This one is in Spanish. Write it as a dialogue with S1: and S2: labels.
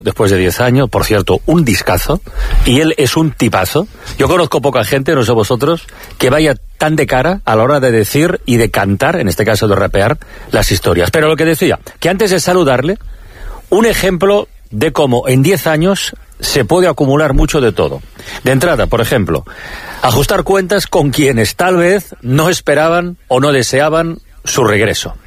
S1: Después de 10 años, por cierto, un discazo, y él es un tipazo. Yo conozco poca gente, no sé vosotros, que vaya tan de cara a la hora de decir y de cantar, en este caso de rapear, las historias. Pero lo que decía, que antes de saludarle, un ejemplo de cómo en 10 años se puede acumular mucho de todo. De entrada, por ejemplo, ajustar cuentas con quienes tal vez no esperaban o no deseaban su regreso.